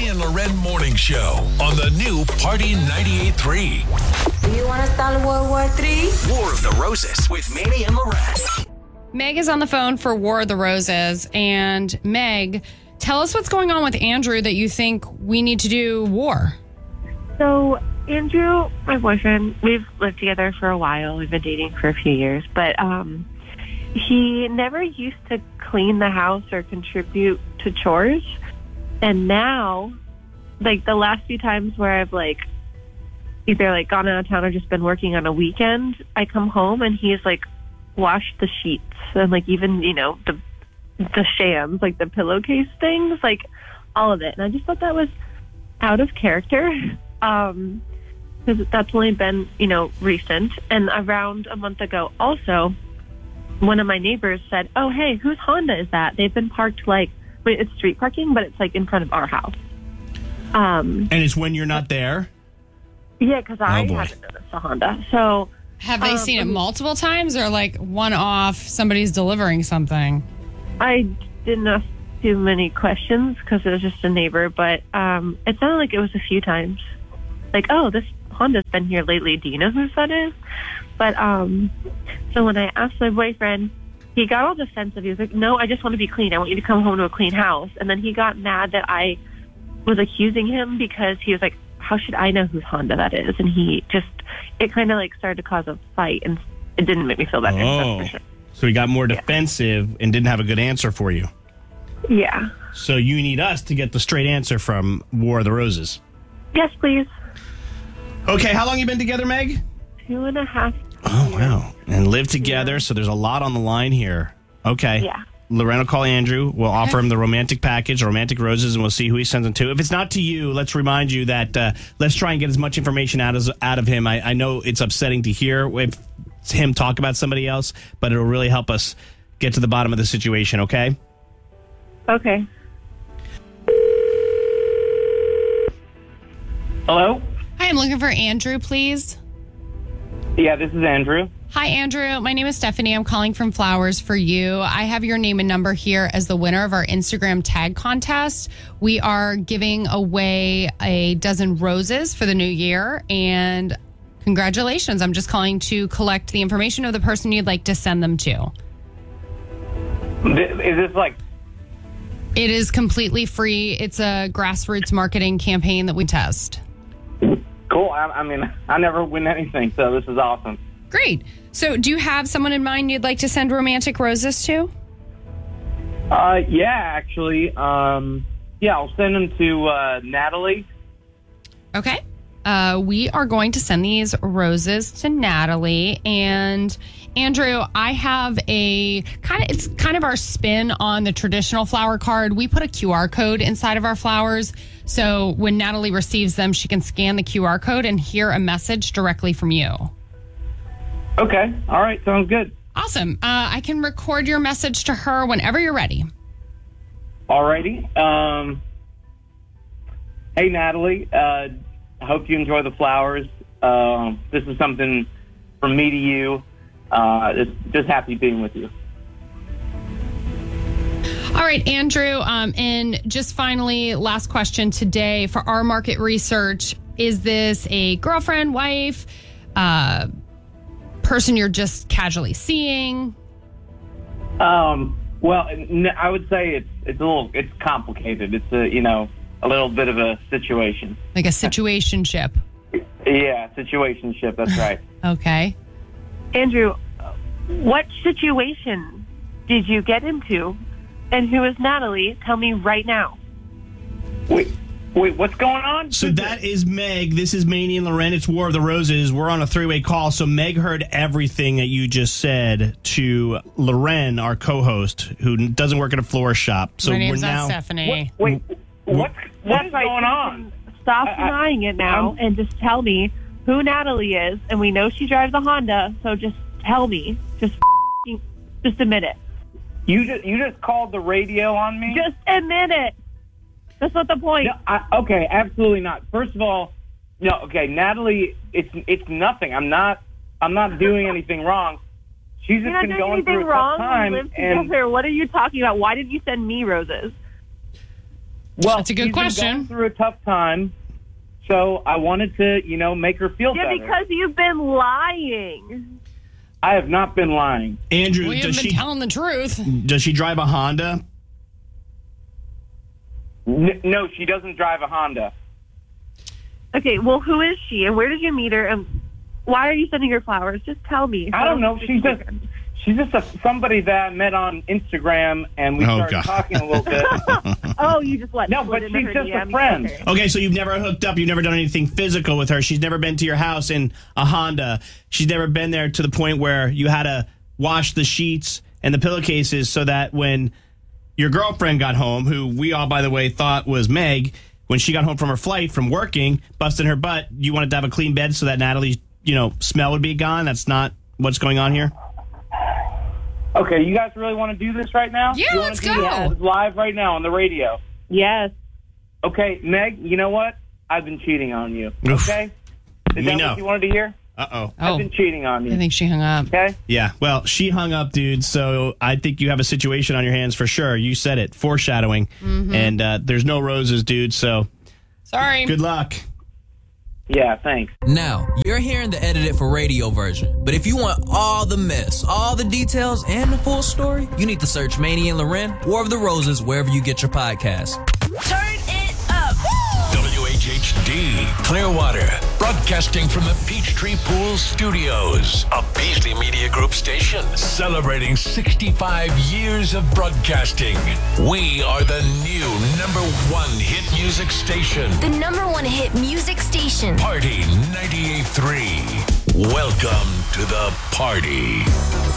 Manny and Loren Morning Show on the new Party 98.3. Do you want to start World War III? War of the Roses with Manny and Loren. Meg is on the phone for War of the Roses. And Meg, tell us what's going on with Andrew that you think we need to do war. So Andrew, my boyfriend, we've lived together for a while. We've been dating for a few years, but he never used to clean the house or contribute to chores. And now, like the last few times where I've either gone out of town or just been working on a weekend, I come home and he's washed the sheets and even, the shams, the pillowcase things, all of it. And I just thought that was out of character. Because that's only been, recent. And around a month ago also, one of my neighbors said, "Oh, hey, whose Honda is that?" They've been parked it's street parking, but it's in front of our house. And it's when you're not there? Yeah, because I haven't noticed the Honda. So have they seen it multiple times or one off, somebody's delivering something? I didn't ask too many questions because it was just a neighbor, but it sounded like it was a few times. Oh, this Honda's been here lately. Do you know whose that is? But so when I asked my boyfriend, he got all defensive. He was like, "No, I just want to be clean. I want you to come home to a clean house." And then he got mad that I was accusing him because he was like, "How should I know whose Honda that is?" And it kind of started to cause a fight, and it didn't make me feel better. Oh, that's for sure. So he got more defensive and didn't have a good answer for you. Yeah. So you need us to get the straight answer from War of the Roses. Yes, please. Okay, how long you been together, Meg? 2.5 Oh, wow. And live together, so there's a lot on the line here. Okay. Yeah. Loren will call Andrew. We'll offer him the romantic package, romantic roses, and we'll see who he sends them to. If it's not to you, let's remind you that let's try and get as much information out of him. I know it's upsetting to hear him talk about somebody else, but it'll really help us get to the bottom of the situation, okay? Okay. Hello? Hi, I'm looking for Andrew, please. Yeah, this is Andrew. Hi, Andrew. My name is Stephanie. I'm calling from Flowers for You. I have your name and number here as the winner of our Instagram tag contest. We are giving away a dozen roses for the new year, and congratulations. I'm just calling to collect the information of the person you'd like to send them to. Is this It is completely free. It's a grassroots marketing campaign that we test. cool? I never win anything, so this is awesome. Great. So do you have someone in mind you'd like to send romantic roses to? Yeah, actually. I'll send them to Natalie. Okay. We are going to send these roses to Natalie. And Andrew, I have it's kind of our spin on the traditional flower card. We put a QR code inside of our flowers. So when Natalie receives them, she can scan the QR code and hear a message directly from you. Okay. All right. Sounds good. Awesome. I can record your message to her whenever you're ready. Alrighty. Hey, Natalie. I hope you enjoy the flowers. This is something from me to you. Just happy being with you. All right, Andrew. And just finally, last question today for our market research. Is this a girlfriend, wife, person you're just casually seeing? Well, I would say it's complicated. It's a little bit of a situation. Like a situationship. Yeah, situationship. That's right. Okay. Andrew, what situation did you get into? And who is Natalie? Tell me right now. Wait, what's going on? So that is Meg. This is Manny and Loren. It's War of the Roses. We're on a three-way call. So Meg heard everything that you just said to Loren, our co-host, who doesn't work at a florist shop. So My name's we're not now Stephanie. What's going on? Stop denying it now and just tell me who Natalie is. And we know she drives a Honda, so just tell me. Just admit it. You just called the radio on me? Just admit it. That's not the point. No, okay, absolutely not. First of all, no. Okay, Natalie, it's nothing. I'm not doing anything wrong. She's just been going through a tough time. We live together. What are you talking about? Why did you send me roses? Well, That's a good she's been question. going through a tough time, so I wanted to, make her feel Yeah, better. because you've been lying. I have not been lying. Andrew, We does haven't been she telling the truth. does she drive a Honda? No, she doesn't drive a Honda. Okay, well, who is she, and where did you meet her, and why are you sending her flowers? Just tell me. I don't know. She's just somebody that I met on Instagram, and we Oh, started God. talking a little bit. Oh, you just let No, slid but into she's her just a DM. friend. Okay. Okay, so you've never hooked up. You've never done anything physical with her. She's never been to your house in a Honda. She's never been there to the point where you had to wash the sheets and the pillowcases so that when your girlfriend got home, who we all, by the way, thought was Meg, when she got home from her flight from working, busting her butt, you wanted to have a clean bed so that Natalie's, smell would be gone. That's not what's going on here. Okay, you guys really want to do this right now? Yeah, You wanna let's do go. this live right now on the radio. Yes. Okay, Meg, you know what? I've been cheating on you. Oof. Okay? We Is that know. what you wanted to hear? Uh-oh. I've Oh, been cheating on you. I think she hung up. Okay? Yeah, well, she hung up, dude, so I think you have a situation on your hands for sure. You said it, foreshadowing. And there's no roses, dude, so Sorry. good luck. Yeah, thanks. Now, you're hearing the edited for radio version, but if you want all the mess, all the details, and the full story, you need to search Manny and Loren, War of the Roses, wherever you get your podcasts. Turn it up. WHHD Clearwater, broadcasting from the Peachtree Pool Studios, a Beasley Media Group station celebrating 65 years of broadcasting. We are the new #1 hit music station, The #1 hit music station. Party 98.3. Welcome to the party.